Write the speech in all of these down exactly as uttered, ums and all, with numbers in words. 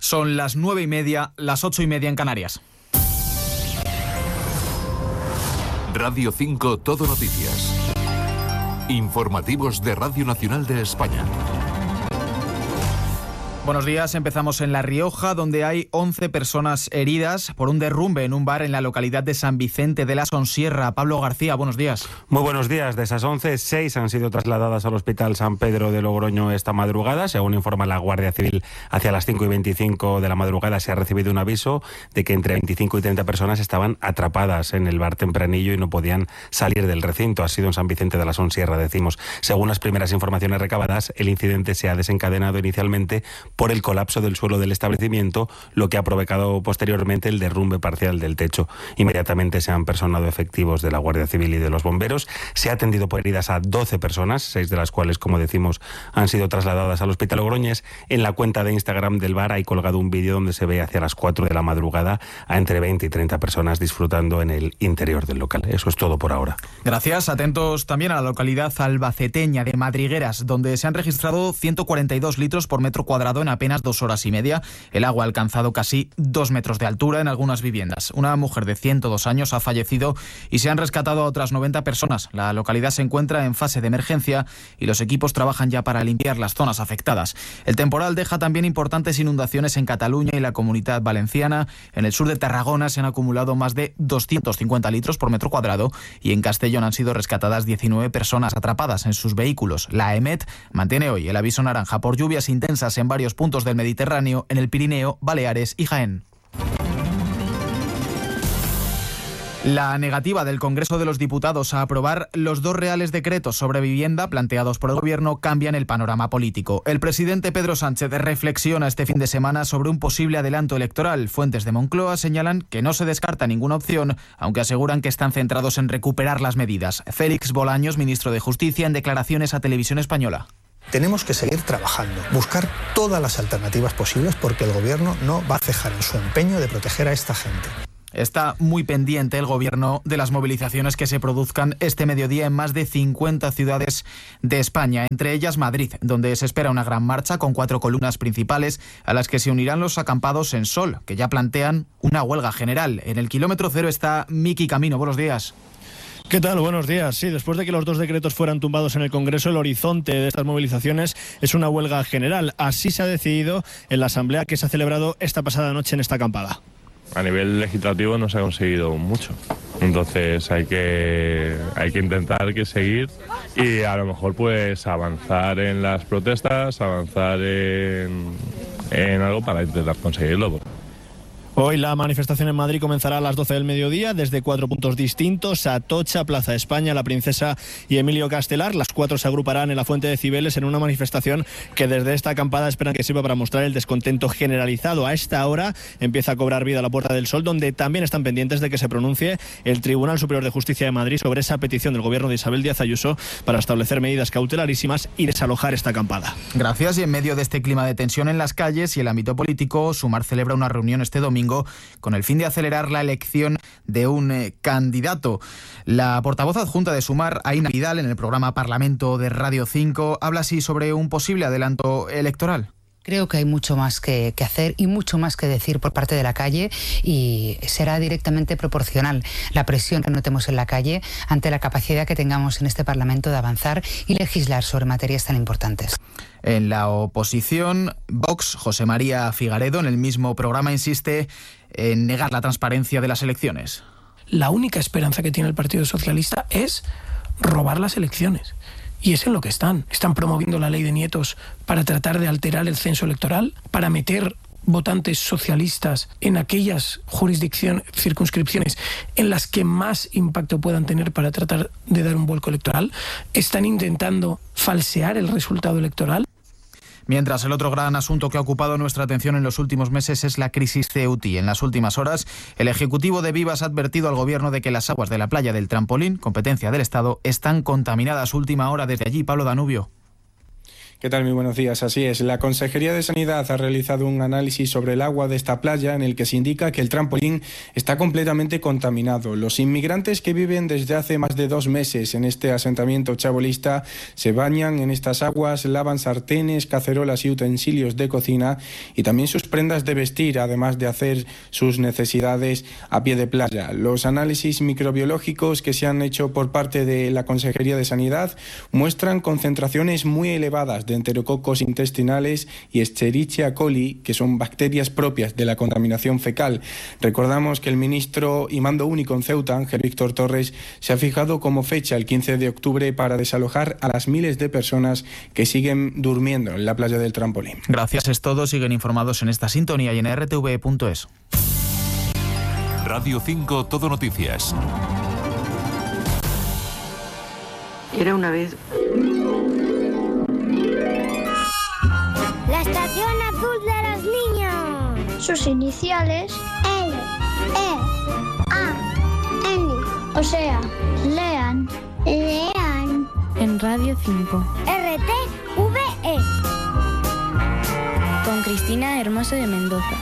Son las nueve y media, las ocho y media en Canarias. Radio cinco Todo Noticias. Informativos de Radio Nacional de España. Buenos días, empezamos en La Rioja, donde hay once personas heridas por un derrumbe en un bar en la localidad de San Vicente de la Sonsierra. Pablo García, buenos días. Muy buenos días. De esas once, seis han sido trasladadas al Hospital San Pedro de Logroño esta madrugada. Según informa la Guardia Civil, hacia las cinco y veinticinco de la madrugada se ha recibido un aviso de que entre veinticinco y treinta personas estaban atrapadas en el bar tempranillo y no podían salir del recinto. Ha sido en San Vicente de la Sonsierra, decimos. Según las primeras informaciones recabadas, el incidente se ha desencadenado inicialmente por el colapso del suelo del establecimiento, lo que ha provocado posteriormente el derrumbe parcial del techo. Inmediatamente se han personado efectivos de la Guardia Civil y de los bomberos. Se ha atendido por heridas a doce personas, seis de las cuales, como decimos, han sido trasladadas al Hospital Logroñés. En la cuenta de Instagram del bar hay colgado un vídeo donde se ve hacia las cuatro de la madrugada a entre veinte y treinta personas disfrutando en el interior del local. Eso es todo por ahora. Gracias. Atentos también a la localidad albaceteña de Madrigueras, donde se han registrado ciento cuarenta y dos litros por metro cuadrado en apenas dos horas y media. El agua ha alcanzado casi dos metros de altura en algunas viviendas. Una mujer de ciento dos años ha fallecido y se han rescatado a otras noventa personas. La localidad se encuentra en fase de emergencia y los equipos trabajan ya para limpiar las zonas afectadas. El temporal deja también importantes inundaciones en Cataluña y la Comunidad Valenciana. En el sur de Tarragona se han acumulado más de doscientos cincuenta litros por metro cuadrado y en Castellón han sido rescatadas diecinueve personas atrapadas en sus vehículos. La EMET mantiene hoy el aviso naranja por lluvias intensas en varios puntos del Mediterráneo, en el Pirineo, Baleares y Jaén. La negativa del Congreso de los Diputados a aprobar los dos reales decretos sobre vivienda planteados por el Gobierno cambian el panorama político. El presidente Pedro Sánchez reflexiona este fin de semana sobre un posible adelanto electoral. Fuentes de Moncloa señalan que no se descarta ninguna opción, aunque aseguran que están centrados en recuperar las medidas. Félix Bolaños, ministro de Justicia, en declaraciones a Televisión Española. Tenemos que seguir trabajando, buscar todas las alternativas posibles porque el Gobierno no va a cejar en su empeño de proteger a esta gente. Está muy pendiente el Gobierno de las movilizaciones que se produzcan este mediodía en más de cincuenta ciudades de España, entre ellas Madrid, donde se espera una gran marcha con cuatro columnas principales a las que se unirán los acampados en Sol, que ya plantean una huelga general. En el kilómetro cero está Miki Camino. Buenos días. ¿Qué tal? Buenos días. Sí, después de que los dos decretos fueran tumbados en el Congreso, el horizonte de estas movilizaciones es una huelga general. Así se ha decidido en la asamblea que se ha celebrado esta pasada noche en esta acampada. A nivel legislativo no se ha conseguido mucho, entonces hay que hay que intentar que seguir y a lo mejor pues avanzar en las protestas, avanzar en, en algo para intentar conseguirlo. Hoy la manifestación en Madrid comenzará a las doce del mediodía desde cuatro puntos distintos: Atocha, Plaza de España, La Princesa y Emilio Castelar. Las cuatro se agruparán en la Fuente de Cibeles en una manifestación que desde esta acampada esperan que sirva para mostrar el descontento generalizado. A esta hora empieza a cobrar vida la Puerta del Sol, donde también están pendientes de que se pronuncie el Tribunal Superior de Justicia de Madrid sobre esa petición del Gobierno de Isabel Díaz Ayuso para establecer medidas cautelarísimas y desalojar esta acampada. Gracias. Y en medio de este clima de tensión en las calles y el ámbito político, Sumar celebra una reunión este domingo con el fin de acelerar la elección de un eh, candidato. La portavoz adjunta de Sumar, Aina Vidal, en el programa Parlamento de Radio cinco, habla así sobre un posible adelanto electoral. Creo que hay mucho más que, que hacer y mucho más que decir por parte de la calle, y será directamente proporcional la presión que notemos en la calle ante la capacidad que tengamos en este Parlamento de avanzar y legislar sobre materias tan importantes. En la oposición, Vox, José María Figaredo, en el mismo programa insiste en negar la transparencia de las elecciones. La única esperanza que tiene el Partido Socialista es robar las elecciones. Y es en lo que están. Están promoviendo la ley de nietos para tratar de alterar el censo electoral, para meter votantes socialistas en aquellas jurisdicciones, circunscripciones en las que más impacto puedan tener para tratar de dar un vuelco electoral. Están intentando falsear el resultado electoral. Mientras, el otro gran asunto que ha ocupado nuestra atención en los últimos meses es la crisis Ceuti. En las últimas horas, el Ejecutivo de Vivas ha advertido al Gobierno de que las aguas de la playa del Trampolín, competencia del Estado, están contaminadas. Última hora desde allí, Pablo Danubio. ¿Qué tal? Muy buenos días. Así es, la Consejería de Sanidad ha realizado un análisis sobre el agua de esta playa en el que se indica que el trampolín está completamente contaminado. Los inmigrantes que viven desde hace más de dos meses en este asentamiento chabolista se bañan en estas aguas, lavan sartenes, cacerolas y utensilios de cocina y también sus prendas de vestir, además de hacer sus necesidades a pie de playa. Los análisis microbiológicos que se han hecho por parte de la Consejería de Sanidad muestran concentraciones muy elevadas de enterococos intestinales y Escherichia coli, que son bacterias propias de la contaminación fecal. Recordamos que el ministro y mando único en Ceuta, Ángel Víctor Torres, se ha fijado como fecha el quince de octubre para desalojar a las miles de personas que siguen durmiendo en la playa del Trampolín. Gracias, es todo. Siguen informados en esta sintonía y en r t v punto es. Radio cinco Todo Noticias. Era una vez... La Estación Azul de los Niños. Sus iniciales L, E, A, N. O sea, lean. Lean. En Radio cinco. R T V E. Con Cristina Hermoso de Mendoza.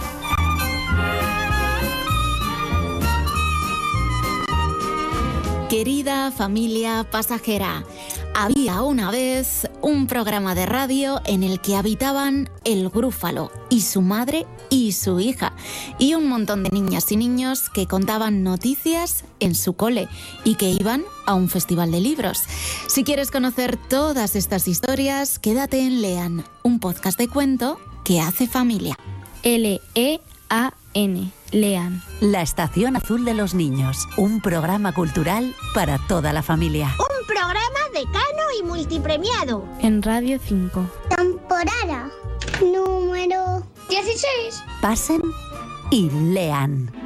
Querida familia pasajera, había una vez un programa de radio en el que habitaban el Grúfalo y su madre y su hija y un montón de niñas y niños que contaban noticias en su cole y que iban a un festival de libros. Si quieres conocer todas estas historias, quédate en Lean, un podcast de cuento que hace familia. L E A N. Lean. La Estación Azul de los Niños, un programa cultural para toda la familia. Un programa decano y multipremiado. En Radio cinco. Temporada número dieciséis. Pasen y lean.